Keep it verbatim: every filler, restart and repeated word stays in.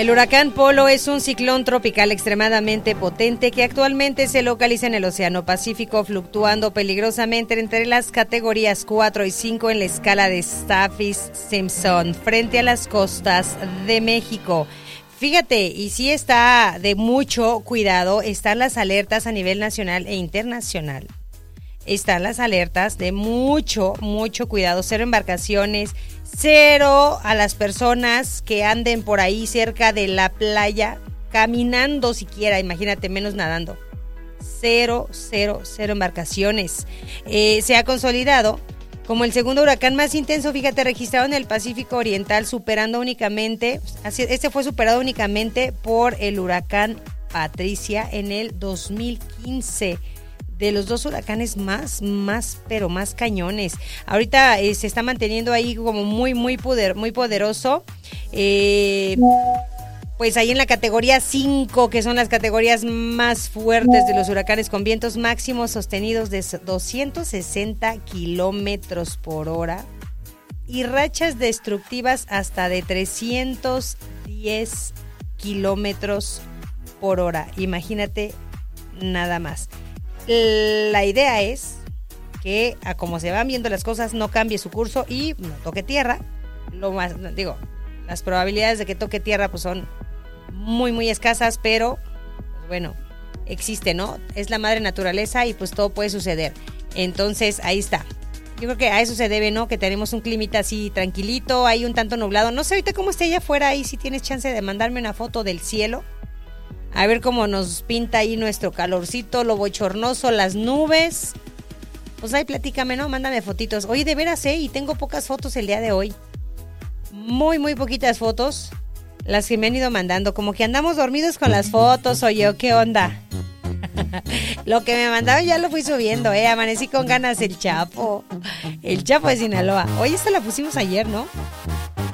El huracán Polo es un ciclón tropical extremadamente potente que actualmente se localiza en el Océano Pacífico, fluctuando peligrosamente entre las categorías cuatro y cinco en la escala de Saffir-Simpson, frente a las costas de México. Fíjate, y sí está de mucho cuidado, están las alertas a nivel nacional e internacional. Están las alertas de mucho, mucho cuidado, cero embarcaciones, cero a las personas que anden por ahí cerca de la playa, caminando siquiera, imagínate, menos nadando. Cero, cero, cero embarcaciones. Eh, se ha consolidado como el segundo huracán más intenso, fíjate, registrado en el Pacífico Oriental, superando únicamente, este fue superado únicamente por el huracán Patricia en el dos mil quince. De los dos huracanes más, más, pero más cañones. Ahorita eh, se está manteniendo ahí como muy, muy, poder, muy poderoso. Eh, pues ahí en la categoría cinco, que son las categorías más fuertes de los huracanes, con vientos máximos sostenidos de doscientos sesenta kilómetros por hora y rachas destructivas hasta de trescientos diez kilómetros por hora. Imagínate nada más. La idea es que a como se van viendo las cosas no cambie su curso y no toque tierra. Lo más, digo, las probabilidades de que toque tierra pues son muy muy escasas, pero pues bueno, existe, ¿no? Es la madre naturaleza y pues todo puede suceder. Entonces ahí está. Yo creo que a eso se debe, ¿no? Que tenemos un climita así tranquilito, hay un tanto nublado. No sé ahorita cómo esté allá afuera, ahí si tienes chance de mandarme una foto del cielo. A ver cómo nos pinta ahí nuestro calorcito, lo bochornoso, las nubes. Pues ahí platícame, ¿no? Mándame fotitos. Oye, de veras, ¿eh? Y tengo pocas fotos el día de hoy. Muy, muy poquitas fotos. Las que me han ido mandando. Como que andamos dormidos con las fotos, oye, ¿qué onda? Lo que me mandaron ya lo fui subiendo, ¿eh? Amanecí con ganas el Chapo. El Chapo de Sinaloa. Oye, esta la pusimos ayer, ¿no?